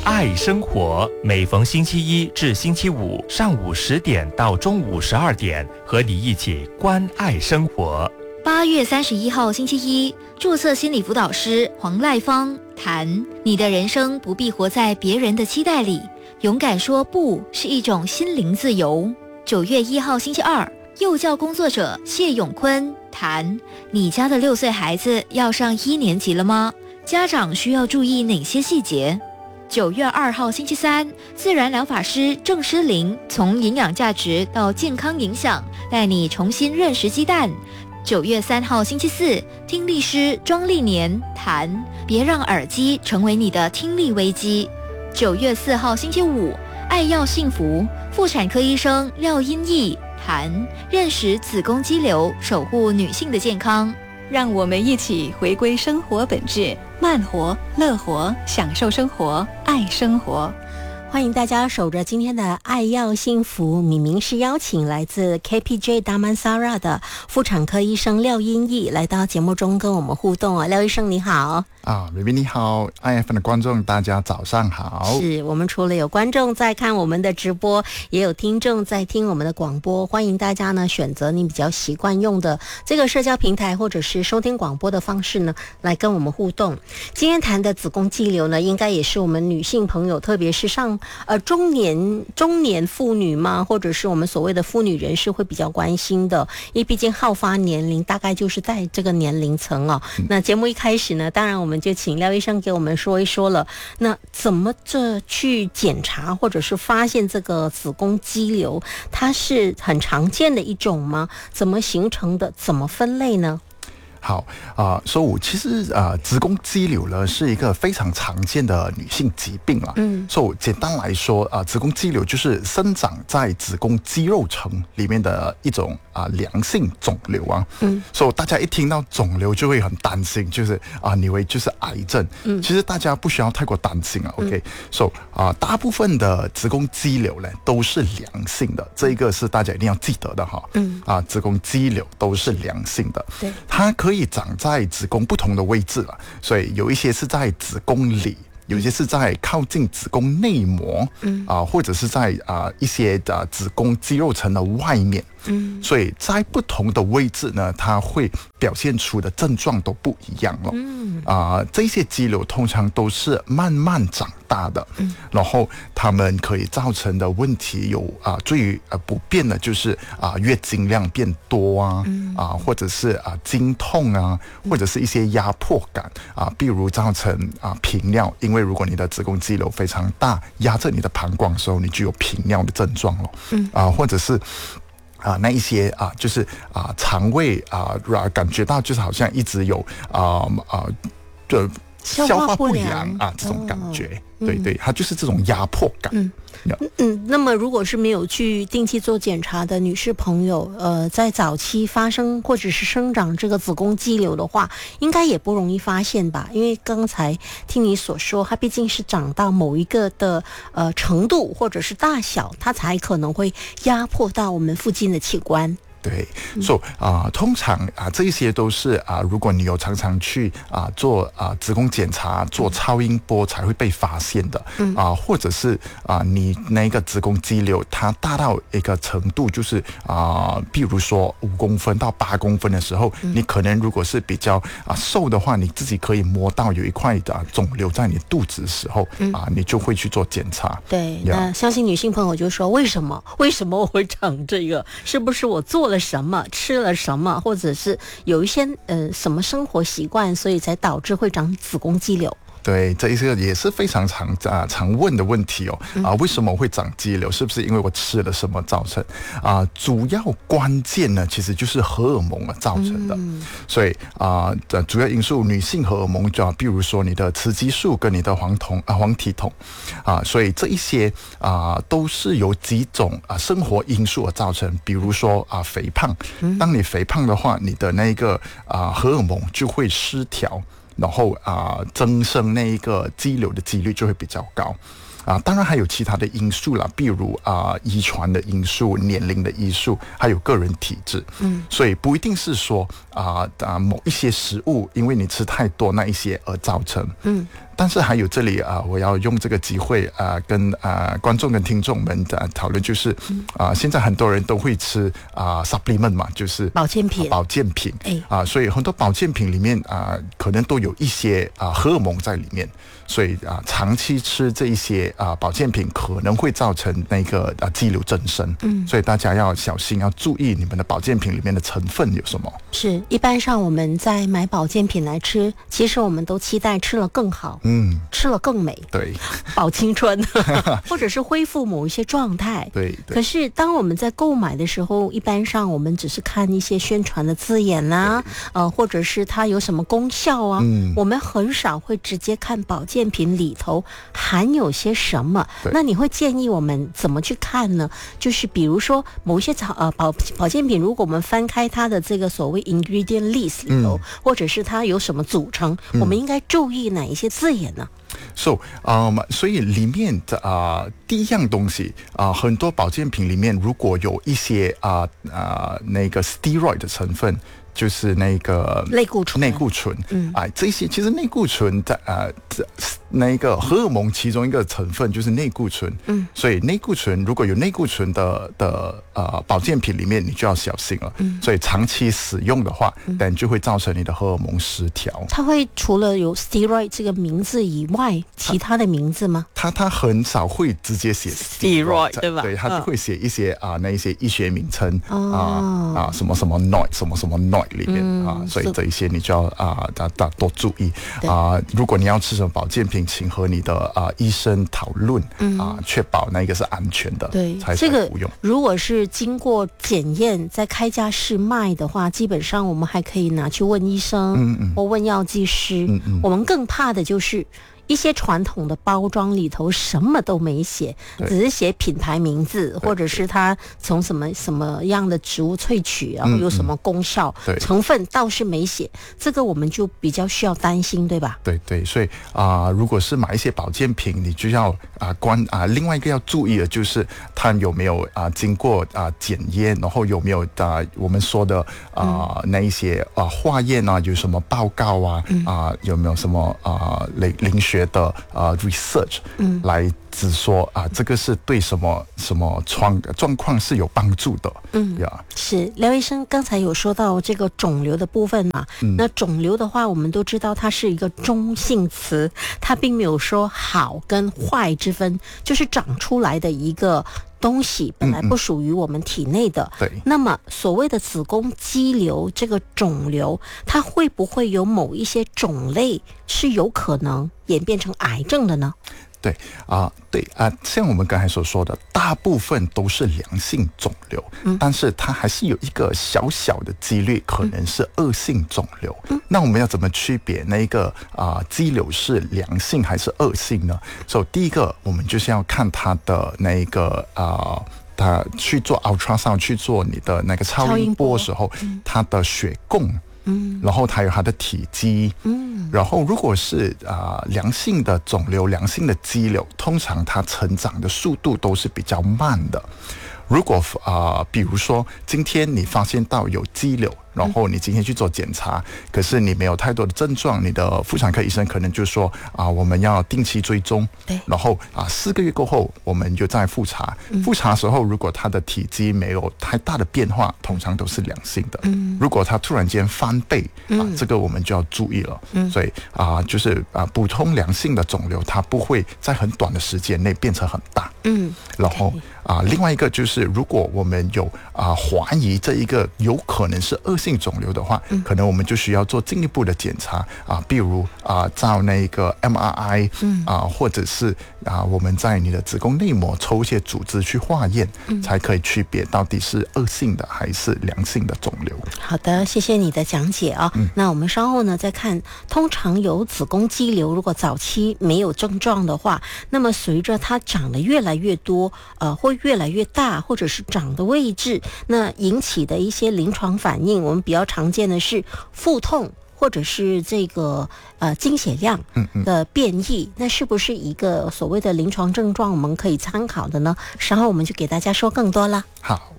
爱生活，每逢星期一至星期五上午10点到中午12点，和你一起关爱生活。 8月31号星期一，注册心理辅导师黄赖芳谈：你的人生不必活在别人的期待里，勇敢说不是一种心灵自由。9月1号星期二，幼教工作者谢永坤谈：你家的6岁孩子要上1年级了吗？家长需要注意哪些细节？9月2号星期三，自然疗法师郑诗玲从营养价值到健康影响，带你重新认识鸡蛋。9月3号星期四，听力师庄丽年谈：别让耳机成为你的听力危机。9月4号星期五，爱要幸福，妇产科医生廖英义谈：认识子宫肌瘤，守护女性的健康。 让我们一起回归生活本质，慢活、乐活，享受生活，爱生活。 欢迎大家守着今天的爱要幸福，明明是邀请来自 KPJ Damansara 的妇产科医生廖英义来到节目中跟我们互动啊，廖医生你好。 美美你好 ，IFN 的观众大家早上好。 是我们除了有观众在看我们的直播，也有听众在听我们的广播，欢迎大家呢选择你比较习惯用的这个社交平台或者是收听广播的方式呢来跟我们互动。今天谈的子宫肌瘤呢，应该也是我们女性朋友，特别是中年妇女嘛，或者是我们所谓的妇女人士会比较关心的，因为毕竟好发年龄大概就是在这个年龄层哦。那节目一开始呢，当然我们就请廖医生给我们说一说了，那怎么去检查或者是发现这个子宫肌瘤，它是很常见的一种吗？怎么形成的？怎么分类呢？ 好其实子宫肌瘤呢是一个非常常见的女性疾病啦。简单来说子宫肌瘤就是生长在子宫肌肉层里面的一种良性肿瘤啊。大家一听到肿瘤就会很担心，就是以为就是癌症。其实大家不需要太过担心啊。OK， 大部分的子宫肌瘤呢都是良性的，这一个是大家一定要记得的哈。子宫肌瘤都是良性的， 对， 它可以长在子宫不同的位置了，所以有一些是在子宫里，有些是在靠近子宫内膜，或者是在一些子宫肌肉层的外面。所以在不同的位置呢，它会表现出的症状都不一样了。这些肌瘤通常都是慢慢长大的，然后它们可以造成的问题有最普遍的就是月经量变多或者是经痛或者是一些压迫感比如造成频尿，因为如果你的子宫肌瘤非常大，压着你的膀胱的时候，你就有频尿的症状了。或者是那一些就是肠胃感觉到就是好像一直有消化不良这种感觉。对，它就是这种压迫感。 那么如果是没有去定期做检查的女士朋友，在早期发生或者是生长这个子宫肌瘤的话，应该也不容易发现吧？因为刚才听你所说，它毕竟是长到某一个的程度或者是大小，它才可能会压迫到我们附近的器官。 对，通常这一些都是如果你有常常去做子宫检查、做超音波才会被发现的。或者是你那个子宫肌瘤它大到一个程度，就是譬如说5公分到8公分的时候，你可能如果是比较瘦的话，你自己可以摸到有一块肿瘤在你肚子的时候，你就会去做检查。 对，那相信女性朋友就说，为什么我会长这个？是不是我做了什么，吃了什么，或者是有一些什么生活习惯，所以才导致会长子宫肌瘤？ 对，这一个也是非常常问的问题为什么我会长肌瘤？是不是因为我吃了什么造成？主要关键呢，其实就是荷尔蒙造成的。所以主要因素，女性荷尔蒙比如说你的雌激素跟你的黄体酮所以这一些都是由几种生活因素而造成。比如说肥胖，当你肥胖的话，你的那个荷尔蒙就会失调。然后增生那一个肌瘤的几率就会比较高。当然还有其他的因素啦，比如遗传的因素、年龄的因素，还有个人体质。所以不一定是说某一些食物因为你吃太多那一些而造成。 但是还有这里我要用这个机会跟观众跟听众们讨论，就是现在很多人都会吃supplement 嘛，就是保健品， 所以很多保健品里面可能都有一些荷尔蒙在里面，所以长期吃这一些保健品可能会造成那个肌瘤增生，所以大家要小心，要注意你们的保健品里面的成分有什么。 是，一般上我们在买保健品来吃，其实我们都期待吃了更好，吃了更美， 对， 保青春或者是恢复某一些状态， 对。 可是当我们在购买的时候，一般上我们只是看一些宣传的字眼啊，或者是它有什么功效啊，我们很少会直接看保健品里头含有些什么。那你会建议我们怎么去看呢？就是比如说某一些保健品，如果我们翻开它的这个所谓 ingredient list 里头，或者是它有什么组成，我们应该注意哪一些字眼呢？ 所以里面的第一样东西很多保健品里面如果有一些那个 steroid 的成分，就是那个类固醇，这些其实内固醇的那个荷尔蒙其中一个成分就是内固醇，所以内固醇如果有内固醇的保健品里面，你就要小心了，所以长期使用的话，但就会造成你的荷尔蒙失调。它会除了有 steroid 这个名字以外，其他的名字吗？ 它很少会直接写 steroid 对吧？ 对，它就会写一些那一些医学名称什么什么 NOID 什么什么 NOID 里面所以这一些你就要多注意如果你要吃什么保健品，请和你的医生讨论确保那个是安全的， 对， 才服用。 如果是经过检验在开架式卖的话，基本上我们还可以拿去问医生或问药剂师。我们更怕的就是一些传统的包装里头什么都没写，只是写品牌名字，或者是它从什么样的植物萃取，然后有什么功效，成分倒是没写，这个我们就比较需要担心，对吧？ 对，所以如果是买一些保健品，你就要另外一个要注意的就是它有没有经过检验，然后有没有我们说的那一些化验有什么报告有没有什么临学的research 来只说这个是对什么状况是有帮助的。 是廖医生刚才有说到这个肿瘤的部分嘛，那肿瘤的话我们都知道它是一个中性词，它并没有说好跟坏之分，就是长出来的一个东西本来不属于我们体内的。 对。 那么所谓的子宫肌瘤这个肿瘤，它会不会有某一些种类是有可能演变成癌症的呢？像我们刚才所说的，大部分都是良性肿瘤，但是它还是有一个小小的几率可能是恶性肿瘤。那我们要怎么区别那一个肌瘤是良性还是恶性呢？所以第一个我们就是要看它的那一个它去做 ultrasound 去做你的那个超音波的时候，它的血供然后它有它的体积，然后如果是良性的肿瘤、良性的肌瘤，通常它成长的速度都是比较慢的。如果比如说今天你发现到有肌瘤，然后你今天去做检查，可是你没有太多的症状，你的妇产科医生可能就说我们要定期追踪，然后4个月过后我们就再复查，复查的时候如果它的体积没有太大的变化，通常都是良性的。如果它突然间翻倍这个我们就要注意了。所以就是普通良性的肿瘤它不会在很短的时间内变成很大。然后另外一个就是如果我们有怀疑这一个有可能是恶性肿瘤的话，可能我们就需要做进一步的检查比如照那个 MRI 或者是我们在你的子宫内膜抽一些组织去化验，才可以区别到底是恶性的还是良性的肿瘤。 好的，谢谢你的讲解那我们稍后呢再看，通常有子宫肌瘤如果早期没有症状的话，那么随着它长得越来越多会越来越大，或者是长的位置，那引起的一些临床反应，我们比较常见的是腹痛，或者是这个经血量的变异，那是不是一个所谓的临床症状我们可以参考的呢？稍后我们就给大家说更多了。 好。